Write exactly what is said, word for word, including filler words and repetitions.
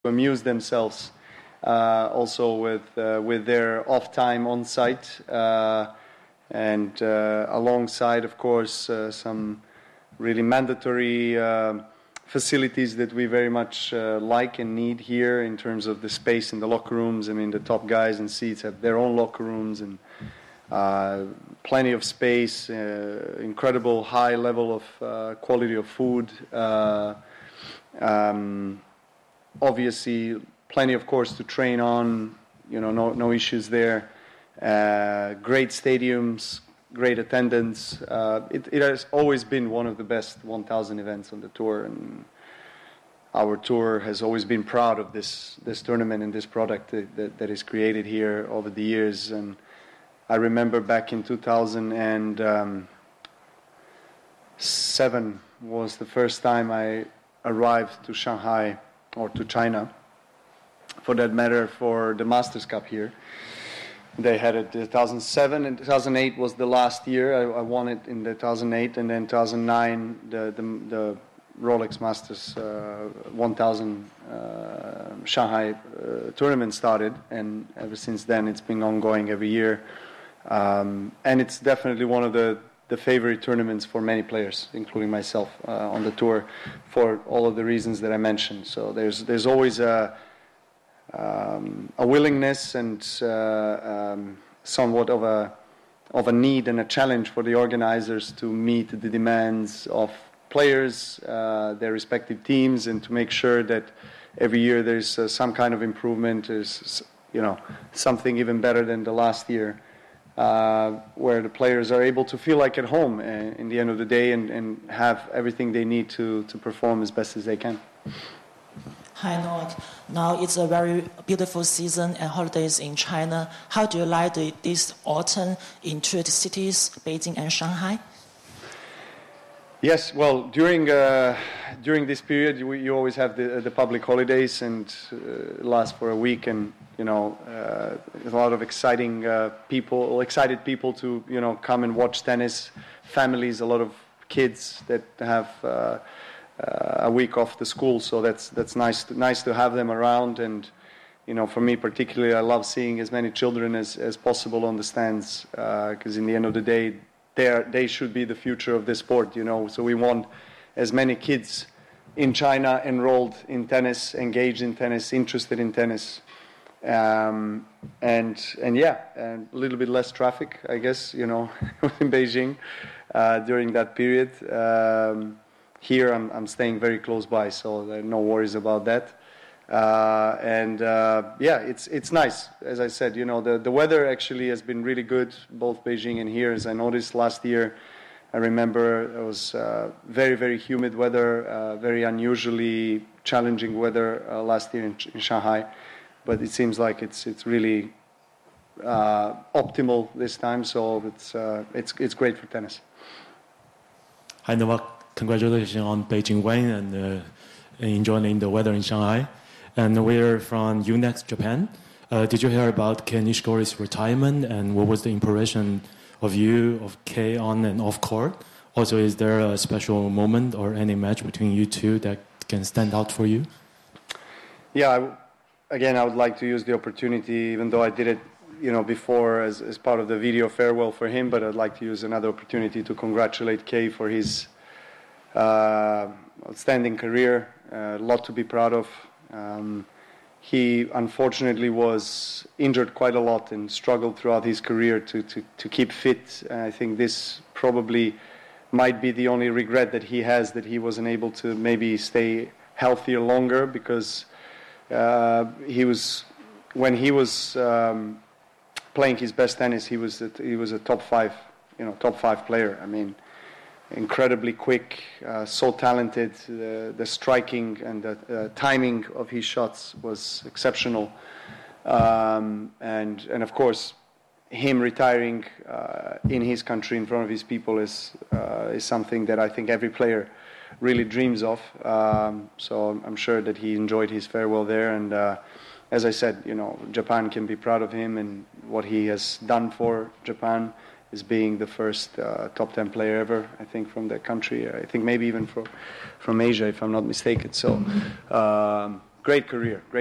amuse themselves uh, also with uh, with their off time on site, uh, and uh, alongside, of course, uh, some really mandatory uh, facilities that we very much uh, like and need here in terms of the space in the locker rooms. I mean, the top guys and seats have their own locker rooms and uh, plenty of space, uh, incredible high level of uh, quality of food. Uh, um, obviously, plenty, of course, to train on. You know, no no issues there. Uh, great stadiums, great attendance. Uh, it, it has always been one of the best one thousand events on the tour, and our tour has always been proud of this this tournament and this product that, that, that is created here over the years. And I remember back in two thousand seven was the first time I arrived to Shanghai, or to China, for that matter, for the Masters Cup here. They had it in two thousand seven, and two thousand eight was the last year. I, I won it in two thousand eight, and then two thousand nine the the, the Rolex Masters uh, one thousand uh, Shanghai uh, tournament started, and ever since then it's been ongoing every year. Um, and it's definitely one of the, the favorite tournaments for many players, including myself, uh, on the tour, for all of the reasons that I mentioned. So there's there's always a Um, a willingness and uh, um, somewhat of a of a need and a challenge for the organizers to meet the demands of players, uh, their respective teams, and to make sure that every year there's uh, some kind of improvement. There's, you know, something even better than the last year, uh, where the players are able to feel like at home uh, in the end of the day, and, and have everything they need to to perform as best as they can. Hi, Novak. Now it's a very beautiful season and holidays in China. How do you like the, this autumn in two cities, Beijing and Shanghai? Yes, well, during uh, during this period, you, you always have the, the public holidays, and uh, last for a week, and you know, uh, a lot of exciting uh, people, excited people to you know come and watch tennis. Families, a lot of kids that have. Uh, Uh, a week off the school, so that's that's nice to, nice to have them around. And you know, for me particularly, I love seeing as many children as, as possible on the stands, because uh, in the end of the day, they are, they should be the future of this sport. You know, so we want as many kids in China enrolled in tennis, engaged in tennis, interested in tennis, um, and and yeah, and a little bit less traffic, I guess. You know, in Beijing uh, during that period. Um, Here, I'm, I'm staying very close by, so there are no worries about that. Uh, and uh, yeah, it's it's nice. As I said, you know, the, the weather actually has been really good, both Beijing and here. As I noticed last year, I remember it was uh, very, very humid weather, uh, very unusually challenging weather uh, last year in, in Shanghai. But it seems like it's it's really uh, optimal this time. So it's uh, it's it's great for tennis. Hi, Novak. Congratulations on Beijing win and uh, enjoying the weather in Shanghai. And we're from U NEXT Japan. Uh, did you hear about Kei Nishikori's retirement, and what was the impression of you, of Kei on and off court? Also, is there a special moment or any match between you two that can stand out for you? Yeah, I, again, I would like to use the opportunity, even though I did it you know, before as, as part of the video farewell for him, but I'd like to use another opportunity to congratulate Kei for his Uh, outstanding career, a uh, lot to be proud of. Um, he unfortunately was injured quite a lot and struggled throughout his career to, to, to keep fit. And I think this probably might be the only regret that he has, that he wasn't able to maybe stay healthier longer, because uh, he was, when he was um, playing his best tennis, he was a, he was a top five, you know, top five player. I mean, incredibly quick, uh, so talented. Uh, the striking and the uh, timing of his shots was exceptional. Um, and, and of course, him retiring uh, in his country, in front of his people, is uh, is something that I think every player really dreams of. Um, so I'm sure that he enjoyed his farewell there. And uh, as I said, you know, Japan can be proud of him and what he has done for Japan, is being the first uh, top ten player ever, I think, from that country. I think maybe even for, from Asia, if I'm not mistaken. So, um, great career. Great